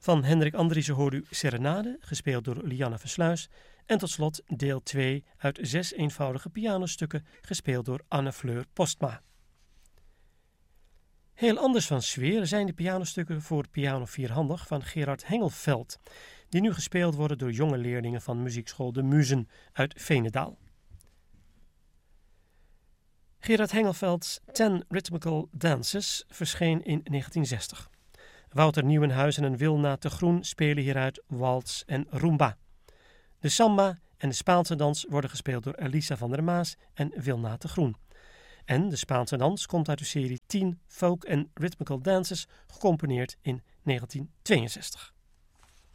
Van Hendrik Andriessen hoort u Serenade, gespeeld door Lianne Versluis. En tot slot deel 2 uit 6 eenvoudige pianostukken, gespeeld door Anne Fleur Postma. Heel anders van sfeer zijn de pianostukken voor piano vierhandig van Gerard Hengelveld, die nu gespeeld worden door jonge leerlingen van muziekschool De Muzen uit Veenendaal. Gerard Hengelveld's 10 Rhythmical Dances verscheen in 1960. Wouter Nieuwenhuis en Wilna te Groen spelen hieruit waltz en rumba. De samba en de Spaanse dans worden gespeeld door Elisa van der Maas en Wilna te Groen. En de Spaanse dans komt uit de serie 10 Folk and Rhythmical Dances, gecomponeerd in 1962.